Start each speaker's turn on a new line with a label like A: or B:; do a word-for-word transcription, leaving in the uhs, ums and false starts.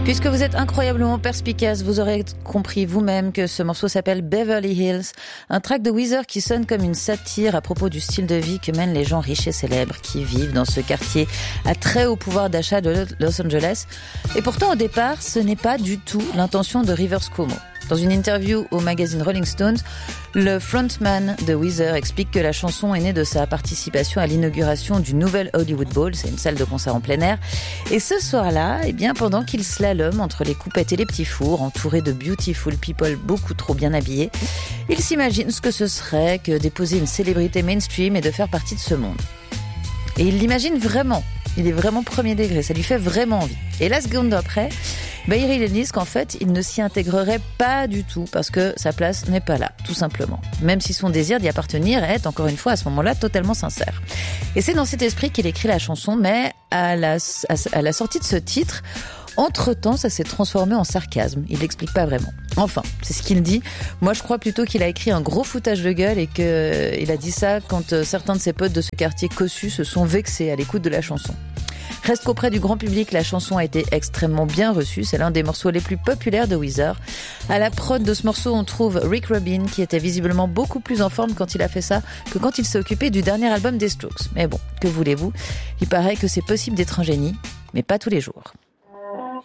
A: Puisque vous êtes incroyablement perspicace, vous aurez compris vous-même que ce morceau s'appelle Beverly Hills, un track de Weezer qui sonne comme une satire à propos du style de vie que mènent les gens riches et célèbres qui vivent dans ce quartier à très haut pouvoir d'achat de Los Angeles. Et pourtant, au départ, ce n'est pas du tout l'intention de Rivers Cuomo. Dans une interview au magazine Rolling Stones, le frontman de Weezer explique que la chanson est née de sa participation à l'inauguration du nouvel Hollywood Bowl, c'est une salle de concert en plein air. Et ce soir-là, eh bien, pendant qu'il slalome entre les coupettes et les petits fours, entouré de beautiful people beaucoup trop bien habillés, il s'imagine ce que ce serait que d'épouser une célébrité mainstream et de faire partie de ce monde. Et il l'imagine vraiment. Il est vraiment premier degré, ça lui fait vraiment envie. Et la seconde d'après, bah, il réalise qu'en fait, il ne s'y intégrerait pas du tout parce que sa place n'est pas là, tout simplement. Même si son désir d'y appartenir est, encore une fois, à ce moment-là, totalement sincère. Et c'est dans cet esprit qu'il écrit la chanson, mais à la, à, à la sortie de ce titre, entre-temps, ça s'est transformé en sarcasme. Il l'explique pas vraiment. Enfin, c'est ce qu'il dit. Moi, je crois plutôt qu'il a écrit un gros foutage de gueule et qu'il a dit ça quand certains de ses potes de ce quartier cossu se sont vexés à l'écoute de la chanson. Reste qu'auprès du grand public, la chanson a été extrêmement bien reçue. C'est l'un des morceaux les plus populaires de Weezer. À la prod de ce morceau, on trouve Rick Rubin, qui était visiblement beaucoup plus en forme quand il a fait ça que quand il s'est occupé du dernier album des Strokes. Mais bon, que voulez-vous ? Il paraît que c'est possible d'être un génie, mais pas tous les jours.